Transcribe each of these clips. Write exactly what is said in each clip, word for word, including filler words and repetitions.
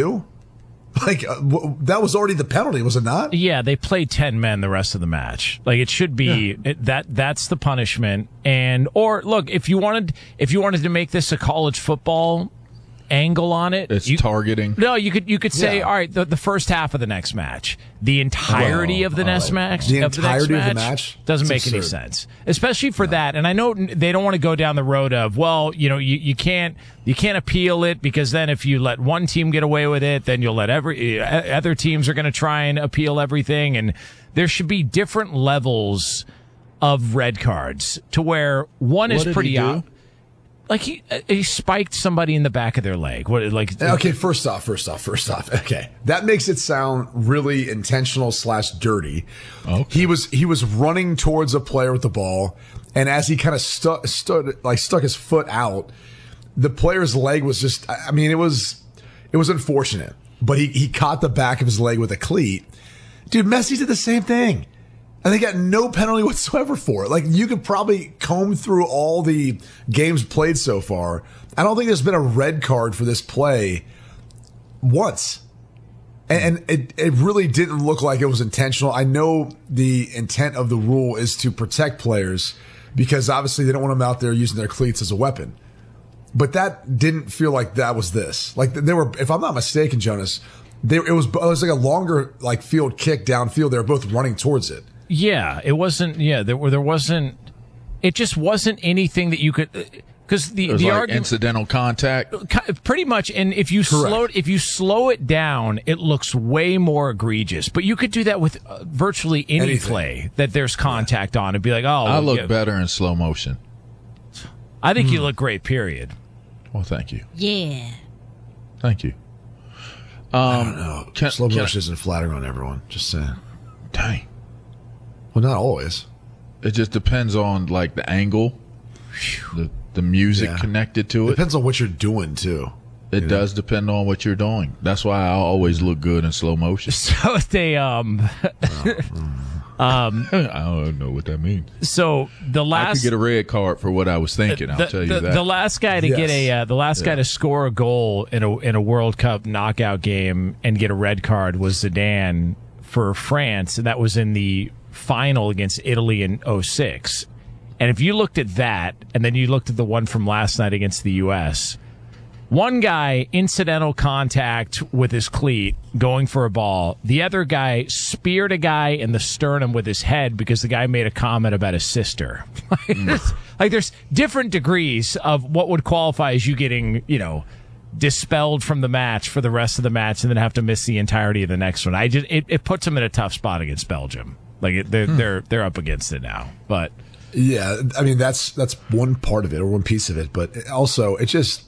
do? Like, uh, w- that was already the penalty, was it not? Yeah, they played ten men the rest of the match. Like, it should be yeah. it, that that's the punishment. And or look, if you wanted if you wanted to make this a college football angle on it, it's you, targeting. No, you could you could say, yeah. all right, the, the first half of the next match, the entirety Whoa, of the next right. match, the of entirety the next of match, the match doesn't it's make absurd. any sense, especially for no. that. And I know they don't want to go down the road of, well, you know, you, you can't you can't appeal it because then if you let one team get away with it, then you'll let every other teams are going to try and appeal everything, and there should be different levels of red cards to where one what is did pretty he do? out. Like he, he spiked somebody in the back of their leg. What like? Okay, first off, first off, first off. Okay, that makes it sound really intentional slash dirty. Okay. He was he was running towards a player with the ball, and as he kind of stuck stood like stuck his foot out, the player's leg was just. I mean, it was it was unfortunate, but he he caught the back of his leg with a cleat. Dude, Messi did the same thing. And they got no penalty whatsoever for it. Like, you could probably comb through all the games played so far. I don't think there's been a red card for this play once. And, and it, it really didn't look like it was intentional. I know the intent of the rule is to protect players because obviously they don't want them out there using their cleats as a weapon. But that didn't feel like that was this. Like, they were, if I'm not mistaken, Jonas, they, it was, it was like a longer, like, field kick downfield. They were both running towards it. Yeah, it wasn't. Yeah, there were. There wasn't. It just wasn't anything that you could. Because the it was the like argument, incidental contact, pretty much. And if you Correct. slow if you slow it down, it looks way more egregious. But you could do that with uh, virtually any Anything. play that there's contact yeah. on, and be like, oh, I look yeah. better in slow motion. I think mm. you look great. Period. Well, thank you. Yeah. Thank you. Um, I don't know. Can, Slow can motion I, isn't flattering on everyone. Just saying. Dang. Well, not always. It just depends on like the angle, the the music Yeah. connected to it. Depends on what you're doing too. It you does know? depend on what you're doing. That's why I always look good in slow motion. So they um. um. I don't know what that means. So the last. I could get a red card for what I was thinking. I'll the, tell you the, that. The last guy to Yes. get a uh, the last Yeah. guy to score a goal in a in a World Cup knockout game and get a red card was Zidane for France, and that was in the final against Italy in oh six. And if you looked at that, and then you looked at the one from last night against the U S, one guy, incidental contact with his cleat, going for a ball. The other guy speared a guy in the sternum with his head because the guy made a comment about his sister. mm. Like, there's different degrees of what would qualify as you getting, you know, dispelled from the match for the rest of the match and then have to miss the entirety of the next one. I just it, it puts them in a tough spot against Belgium. Like, it, they're, hmm. they're, they're up against it now. But yeah, I mean, that's, that's one part of it or one piece of it. But also, it just,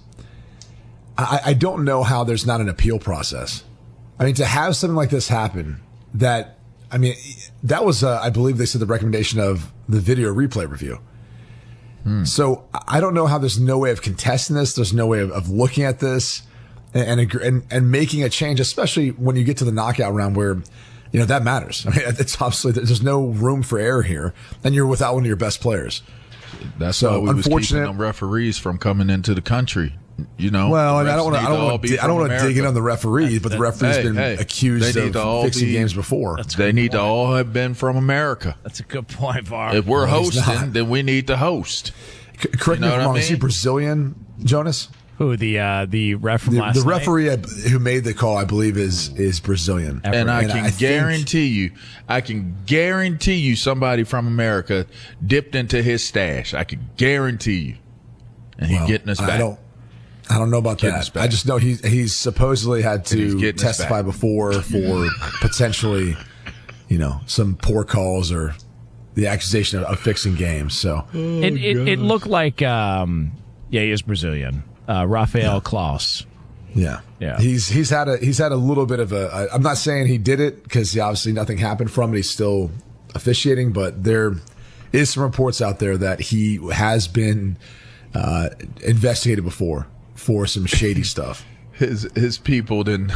I, I don't know how there's not an appeal process. I mean, to have something like this happen, that, I mean, that was, uh, I believe they said the recommendation of the video replay review. Hmm. So I don't know how there's no way of contesting this. There's no way of, of looking at this and, and, and, and making a change, especially when you get to the knockout round where, you know, that matters. I mean, it's obviously, there's no room for error here, and you're without one of your best players. That's so why we was unfortunate. keeping them referees from coming into the country. You know, well, and I don't want to. I don't want to. I don't want to dig in on the referee, but the referee's hey, been hey, accused of fixing be, games before. They need point. to all have been from America. That's a good point, Var. If we're no, hosting, then we need to host. C- correct you know me if I'm wrong. I mean? Is he Brazilian, Jonas? Who the uh, the ref from the, last the night? referee who made the call, I believe, is is Brazilian. And I and can I guarantee you, I can guarantee you, somebody from America dipped into his stash. I can guarantee you, and he's well, getting us back. I don't. I don't know about Getting that. I just know he he's supposedly had to testify before for potentially, you know, some poor calls or the accusation of, of fixing games. So oh, it, it it looked like um, yeah, he is Brazilian. Uh, Rafael yeah. Klaus. Yeah, yeah. He's he's had a he's had a little bit of a. I, I'm not saying he did it because obviously nothing happened from it. He's still officiating, but there is some reports out there that he has been uh, investigated before for some shady stuff. His his people didn't.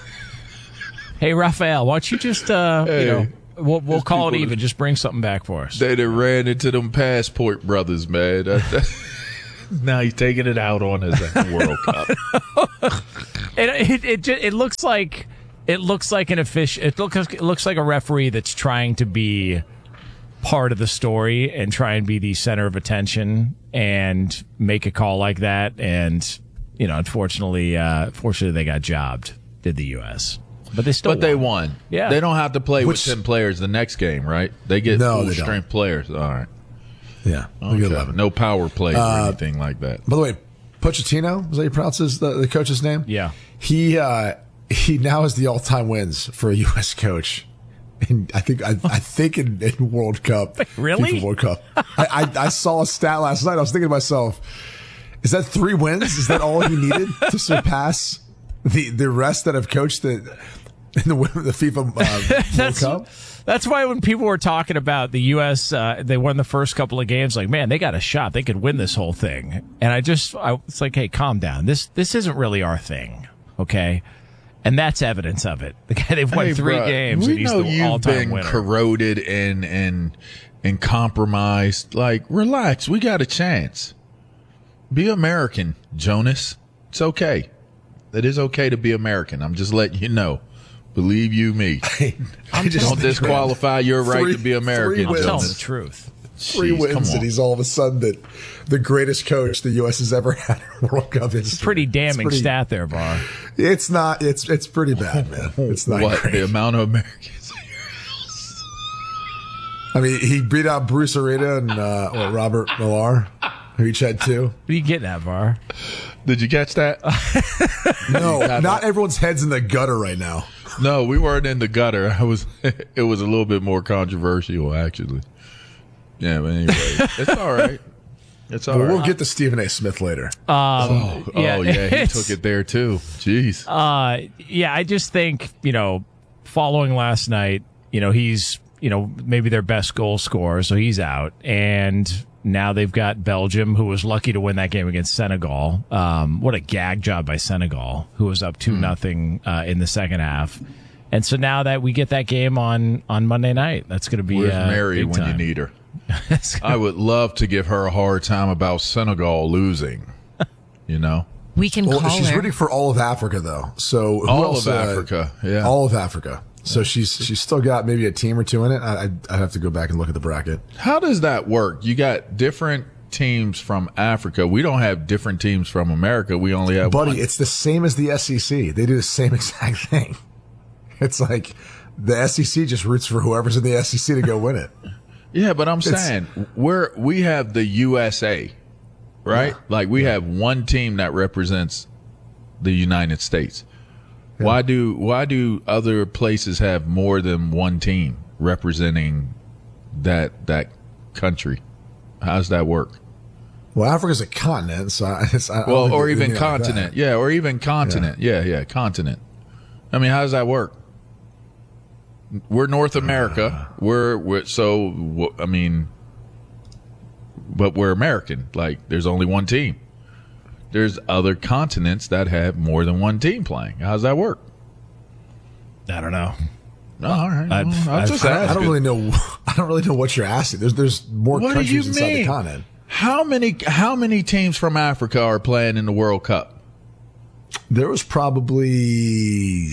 Hey, Rafael, why don't you just uh, hey, you know we'll we'll call it even. Did, just bring something back for us. They done ran into them passport brothers, man. Now he's taking it out on us at the World Cup. It it it, ju- it looks like it looks like an official. It looks it looks like a referee that's trying to be part of the story and try and be the center of attention and make a call like that. And you know, unfortunately, uh, fortunately, they got jobbed. Did the U S But they still But they won. Yeah. They don't have to play Which- with ten players the next game, right? They get No, full they don't. strength players. All right. Yeah, we get Okay. eleven. No power plays Uh, or anything like that. By the way, Pochettino, is that you pronounce his, the, the coach's name? Yeah. He uh, he now has the all time wins for a U S coach. And I think I, I think in, in World Cup, Really? FIFA World Cup. I, I I saw a stat last night. I was thinking to myself, is that three wins? Is that all he needed to surpass the the rest that have coached the in the the FIFA uh, World That's, Cup? that's why when people were talking about the U S, uh, they won the first couple of games. Like, man, they got a shot. They could win this whole thing. And I just, I, it's like, hey, calm down. This this isn't really our thing, okay? And that's evidence of it. The guy they've won Hey, three bruh, games, We and he's know the you've all-time been winner. corroded and and and compromised. Like, relax. We got a chance. Be American, Jonas. It's okay. It is okay to be American. I'm just letting you know. Believe you me. I just Don't disqualify your right Three- to be American, three I'm wins. telling Jonas. the truth. Three Jeez, come wins, on. and he's all of a sudden the, the greatest coach the U S has ever had in World Cup history. Pretty damning pretty- stat there, Bar. It's not. It's it's pretty bad, man. It's not What great. the amount of Americans? I mean, he beat out Bruce Arena and uh, what, Robert Millar, who each had two. What are you getting at, Bar? Did you catch that? No, not everyone's head's in the gutter right now. No, we weren't in the gutter. I was. It was a little bit more controversial, actually. Yeah, but anyway, it's all right. It's all But right. we'll get to Stephen A. Smith later. oh, yeah, oh, yeah, he it's- took it there too. Jeez. Uh, yeah, I just think, you know, following last night, you know, he's, you know, maybe their best goal scorer, so he's out. And now they've got Belgium, who was lucky to win that game against Senegal. Um, what a gag job by Senegal, who was up two nothing uh, in the second half. And so now that we get that game on, on Monday night, that's going to be Where's uh, Mary big when time. you need her? It's gonna- I would love to give her a hard time about Senegal losing. You know, We can Well, call she's her. rooting for all of Africa, though. So who all else, of uh, Africa. Yeah. all of Africa. So she's she's still got maybe a team or two in it. I I I'd have to go back and look at the bracket. How does that work? You got different teams from Africa. We don't have different teams from America. We only have Buddy, one. it's the same as the S E C. They do the same exact thing. It's like the S E C just roots for whoever's in the S E C to go win it. Yeah, but I'm It's- saying we're we have the U S A, right? Yeah. Like we have one team that represents the United States. Why do why do other places have more than one team representing that that country? How does that work? Well, Africa's a continent, so I, it's, I don't Well, think or they even mean it like continent. that. Yeah, or even continent. Yeah. yeah, continent. I mean, how does that work? We're North America. We're, we're so w- I mean, but we're American. Like, there's only one team. There's other continents that have more than one team playing. How does that work? I don't know. No, all right. I'd- Well, I'm I'd- just I don't, I asking. don't really know. I don't really know what you're asking. There's there's more What do you countries inside the mean? continent. How many how many teams from Africa are playing in the World Cup? There was probably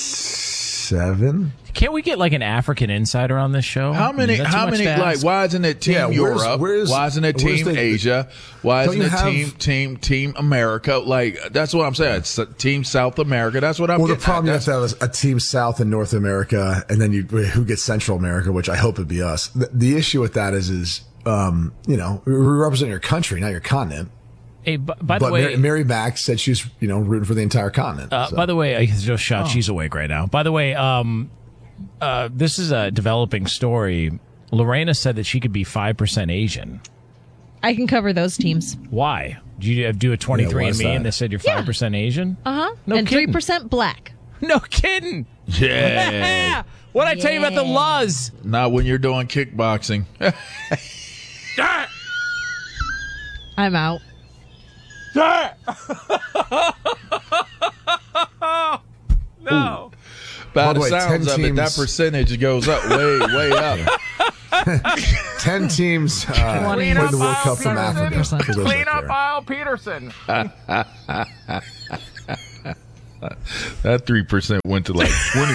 seven. Can't we get like an African insider on this show? How many? Is that too How much many? to Like, ask? why isn't it Team Yeah, where's- Europe? where's- why isn't it where's Team the- Asia? Why Don't isn't you it have- Team Team Team America? Like, that's what I'm saying. It's Team South America. That's what I'm. Well, the getting problem you at. have to have is a team South and North America, and then you who gets Central America, which I hope would be us. The, the issue with that is, is um, you know, we represent your country, not your continent. Hey, b- by the But way, Mary, Mary Mack said she was, you know, rooting for the entire continent. Uh, so. By the way, I just Oh. shot. She's awake right now. By the way, um, uh, this is a developing story. Lorena said that she could be five percent Asian. I can cover those teams. Why? Did you do a twenty-three Yeah, why and is me that? and they said you're Yeah. five percent Asian? Uh huh. No and three kidding. percent black. No kidding. Yeah. What I tell you about the Luz? Not when you're doing kickboxing. I'm out. No. By By the the way, sounds ten of it, that teams- percentage goes up way, way up. Ten teams uh, Clean played up the World aisle Cup from Peterson. Africa. for those that care. Al Peterson. That three percent went to like twenty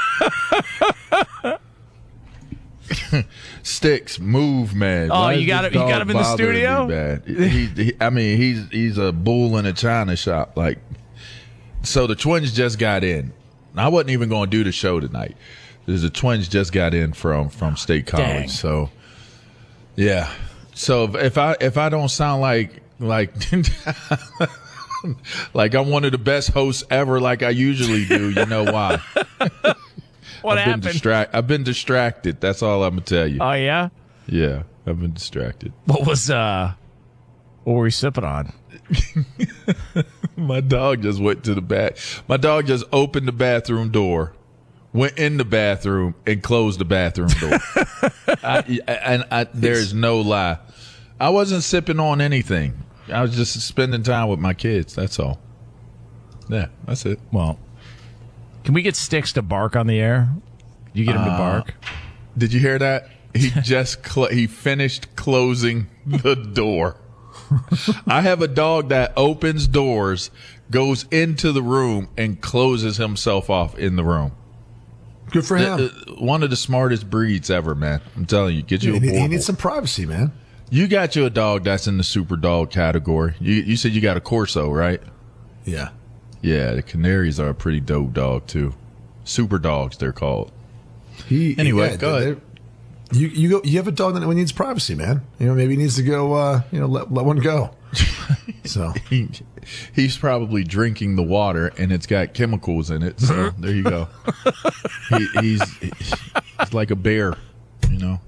percent. Sticks, move, man. Oh, Why you is got this him- you got dog him in the bothering me, studio? man? He, he, I mean, he's he's a bull in a china shop. Like, so the Twins just got in. I wasn't even going to do the show tonight. The Twins just got in from from State College. Dang. So, yeah. So if, if I if I don't sound like like like I'm one of the best hosts ever, like I usually do, you know why? What I've happened? Been distract- I've been distracted. That's all I'm gonna tell you. Oh yeah. Yeah, I've been distracted. What was uh? What were we sipping on? My dog just went to the bath. My dog just opened the bathroom door, went in the bathroom, and closed the bathroom door. I, and I, there's no lie. I wasn't sipping on anything. I was just spending time with my kids. That's all. Yeah, that's it. Well, can we get Sticks to bark on the air? You get him to bark. Did you hear that? He just cl- he finished closing the door. I have a dog that opens doors, goes into the room, and closes himself off in the room. Good for him. Uh, One of the smartest breeds ever, man. I'm telling you, get you he, a he Borbal. needs some privacy, man. You got you a dog that's in the super dog category. You you said you got a Corso, right? Yeah. Yeah, the Canaries are a pretty dope dog too. Super dogs, they're called. He Anyway, yeah, go they're- ahead. You you go. You have a dog that needs privacy, man. You know, maybe he needs to go. Uh, you know, let let one go. So He, he's probably drinking the water and it's got chemicals in it. So there you go. He, he's he's like a bear, you know.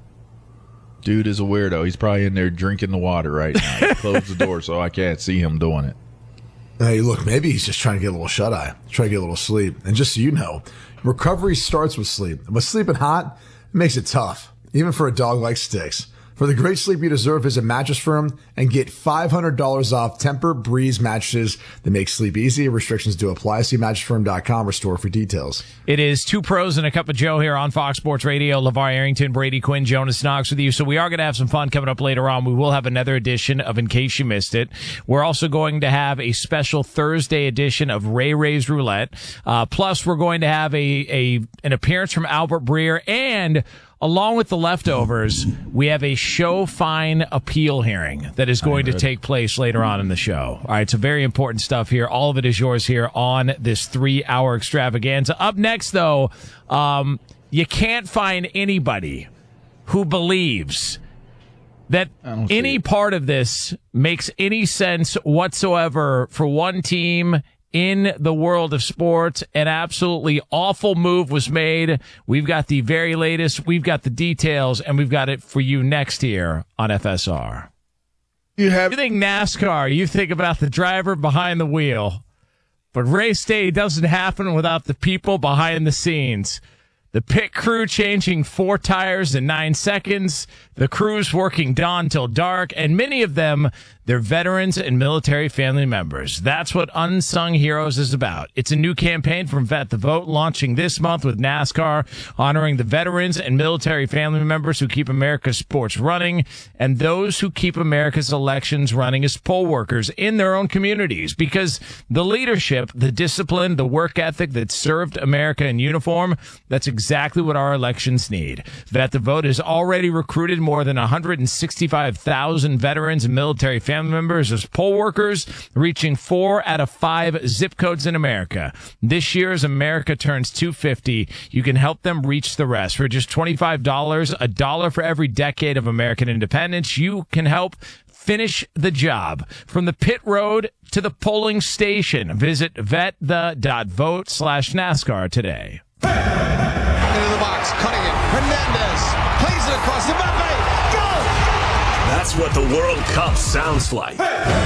Dude is a weirdo. He's probably in there drinking the water right now. Close the door so I can't see him doing it. hey, look, maybe he's just trying to get a little shut eye, try to get a little sleep. And just so you know, recovery starts with sleep. But sleeping hot it makes it tough, even for a dog like Sticks. For the great sleep you deserve, visit Mattress Firm and get five hundred dollars off Tempur-Breeze mattresses that make sleep easy. Restrictions do apply. See mattress firm dot com or store for details. It is Two Pros and a Cup of Joe here on Fox Sports Radio. LeVar Arrington, Brady Quinn, Jonas Knox with you. So we are going to have some fun coming up later on. We will have another edition of In Case You Missed It. We're also going to have a special Thursday edition of Ray Ray's Roulette. Uh, plus, we're going to have a, a an appearance from Albert Breer, and along with the leftovers, we have a show fine appeal hearing that is going to take place later on in the show. All right, so very important stuff here. All of it is yours here on this three-hour extravaganza. Up next, though, um, you can't find anybody who believes that don't see any it. part of this makes any sense whatsoever for one team in the world of sports. An absolutely awful move was made. We've got the very latest. We've got the details, and we've got it for you next here on F S R. You have You think NASCAR, you think about the driver behind the wheel. But race day doesn't happen without the people behind the scenes. The pit crew changing four tires in nine seconds, the crews working dawn till dark, and many of them, they're veterans and military family members. That's what Unsung Heroes is about. It's a new campaign from Vet the Vote, launching this month with NASCAR, honoring the veterans and military family members who keep America's sports running, and those who keep America's elections running as poll workers in their own communities. Because the leadership, the discipline, the work ethic that served America in uniform, that's exactly what our elections need. Vet the Vote has already recruited more than one hundred sixty-five thousand veterans and military family members as poll workers, reaching four out of five zip codes in America. This year, as America turns two hundred fifty, you can help them reach the rest. For just twenty-five dollars, a dollar for every decade of American independence, you can help finish the job. From the pit road to the polling station, visit vetthe.vote slash NASCAR today. Into the box, cutting it. Hernandez plays it across the Mbappe. Go! That's what the World Cup sounds like.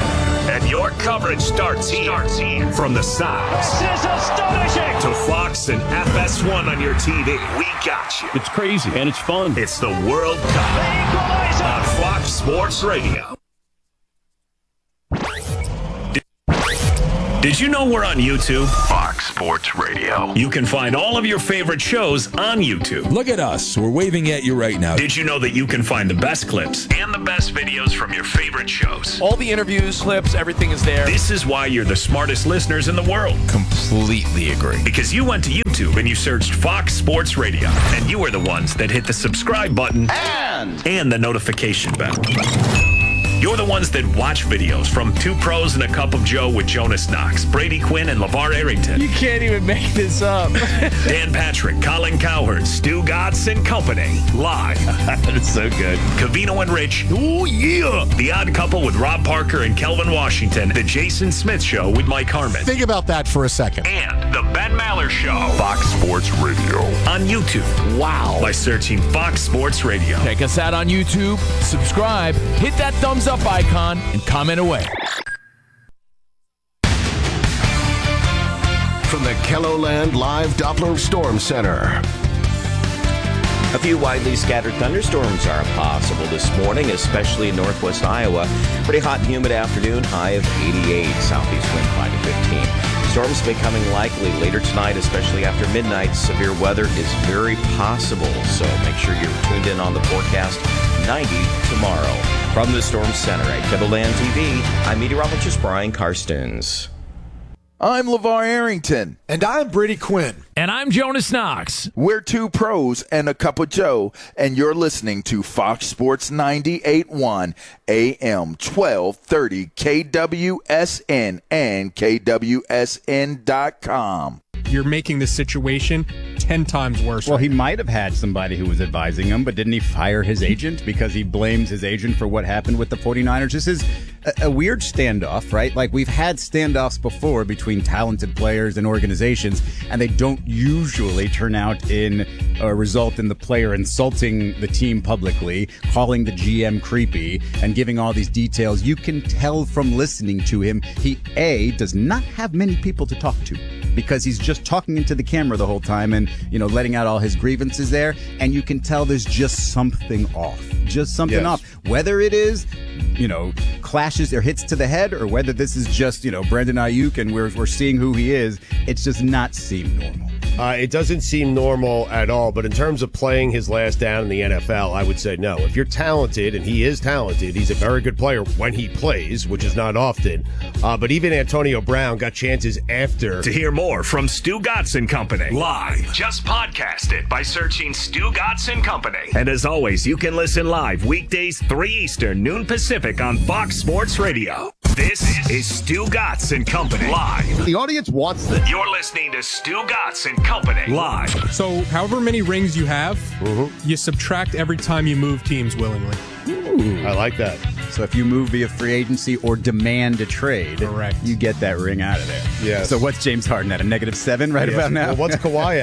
And your coverage starts here. Starts here. From the sides. This is astonishing! To Fox and F S one on your T V. We got you. It's crazy and it's fun. It's the World Cup The equalizer! on Fox Sports Radio. Did you know we're on YouTube? Fox Fox Sports Radio. You can find all of your favorite shows on YouTube. Look at us. We're waving at you right now. Did you know that you can find the best clips and the best videos from your favorite shows? All the interviews, clips, everything is there. This is why you're the smartest listeners in the world. Completely agree. Because you went to YouTube and you searched Fox Sports Radio, and you are the ones that hit the subscribe button And and the notification bell. You're the ones that watch videos from Two Pros and a Cup of Joe with Jonas Knox, Brady Quinn, and LeVar Arrington. You can't even make this up. Dan Patrick, Colin Cowherd, Stu Gatz and Company, live. That is so good. Cavino and Rich, ooh yeah. The Odd Couple with Rob Parker and Kelvin Washington. The Jason Smith Show with Mike Harmon. Think about that for a second. And the Ben Maller Show. Fox Sports Radio. On YouTube. Wow. By searching Fox Sports Radio. Check us out on YouTube. Subscribe. Hit that thumbs up icon and comment away. From the KELOLAND Live Doppler Storm Center. A few widely scattered thunderstorms are possible this morning, especially in northwest Iowa. Pretty hot and humid afternoon, high of eighty-eight, southeast wind five to fifteen. Storms becoming likely later tonight, especially after midnight. Severe weather is very possible, so make sure you're tuned in on the forecast. ninety tomorrow. From the Storm Center at KELOLAND T V, I'm meteorologist Brian Karstens. I'm LeVar Arrington. And I'm Brady Quinn. And I'm Jonas Knox. We're Two Pros and a Cup of Joe, and you're listening to Fox Sports ninety-eight point one A M twelve thirty K W S N and K W S N dot com. You're making the situation ten times worse. Well, right he now. might have had somebody who was advising him, but didn't he fire his agent because he blames his agent for what happened with the 49ers? This is a, a weird standoff, right? Like, we've had standoffs before between talented players and organizations, and they don't usually turn out in a result in the player insulting the team publicly, calling the G M creepy, and giving all these details. You can tell from listening to him, he, A, does not have many people to talk to, because he's just talking into the camera the whole time and, you know, letting out all his grievances there. And you can tell there's just something off, just something Yes. off. Whether it is, you know, clashes or hits to the head, or whether this is just, you know, Brandon Ayuk and we're, we're seeing who he is, it's just not seem normal. Uh, it doesn't seem normal at all, but in terms of playing his last down in the N F L, I would say no. If you're talented, and he is talented, he's a very good player when he plays, which is not often. Uh, but even Antonio Brown got chances after. To hear more from Stu Gatz and Company, live, just podcast it by searching Stu Gatz and Company. And as always, you can listen live weekdays three Eastern, noon Pacific on Fox Sports Radio. This is Stu Gatz and Company, live. The audience wants this. You're listening to Stu Gatz and Company, live. So, however many rings you have, you subtract every time you move teams willingly. Ooh. I like that. So if you move via free agency or demand a trade, correct, you get that ring out of there. Yes. So what's James Harden at? A negative seven right Yes. about now? Well, what's Kawhi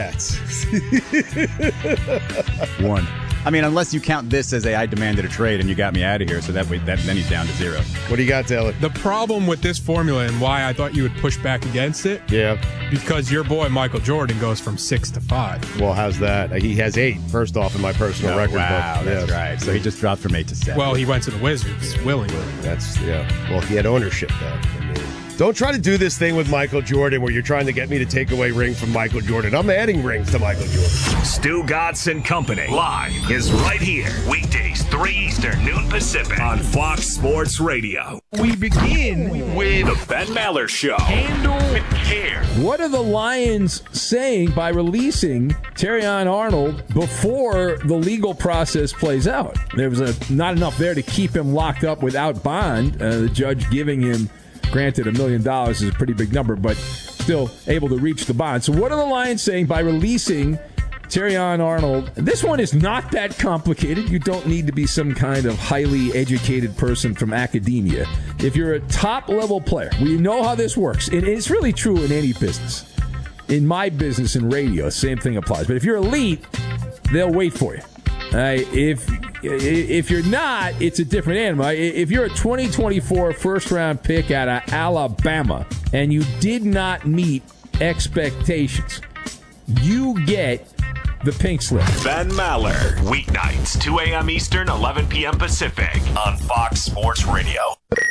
at? One. I mean, unless you count this as a I demanded a trade and you got me out of here, so that way, that then he's down to zero. What do you got, Taylor? The problem with this formula and why I thought you would push back against it, Yeah. because your boy Michael Jordan goes from six to five. Well, how's that? He has eight, first off, in my personal Oh, record wow, book. that's Yes. right. So he just dropped from eight to seven. Well, he went to the Wizards willingly. That's, yeah. Well, he had ownership, though. I mean, don't try to do this thing with Michael Jordan where you're trying to get me to take away rings from Michael Jordan. I'm adding rings to Michael Jordan. Stu Gatz and Company, live, is right here. Weekdays, three Eastern, noon Pacific on Fox Sports Radio. We begin with The Ben Maller Show. Handle with care. What are the Lions saying by releasing Terrion Arnold before the legal process plays out? There was a, not enough there to keep him locked up without bond. Uh, the judge giving him, granted, a million dollars is a pretty big number, but still able to reach the bond. So what are the Lions saying by releasing Terrion Arnold? This one is not that complicated. You don't need to be some kind of highly educated person from academia. If you're a top-level player, we know how this works. And it's really true in any business. In my business in radio, same thing applies. But if you're elite, they'll wait for you. Uh, if if you're not, it's a different animal. If you're a twenty twenty-four first-round pick out of Alabama and you did not meet expectations, you get the pink slip. Ben Maller, weeknights, two a.m. Eastern, eleven p.m. Pacific on Fox Sports Radio.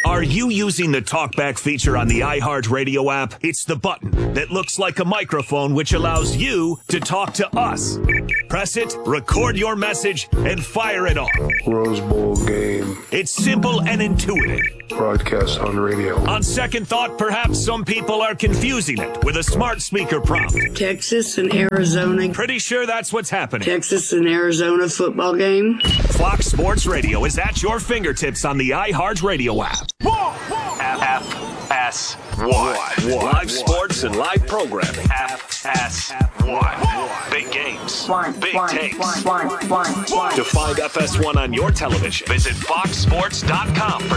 Are you using the TalkBack feature on the iHeartRadio app? It's the button that looks like a microphone which allows you to talk to us. Press it, record your message, and fire it off. Rose Bowl game. It's simple and intuitive. Broadcast on radio. On second thought, perhaps some people are confusing it with a smart speaker prompt. Texas and Arizona. Pretty sure that's what's happening. Texas and Arizona football game. Fox Sports Radio is at your fingertips on the iHeartRadio app. F S one. Live sports and live programming. F S one. Big games. Big takes. To find F S one on your television, visit fox sports dot com for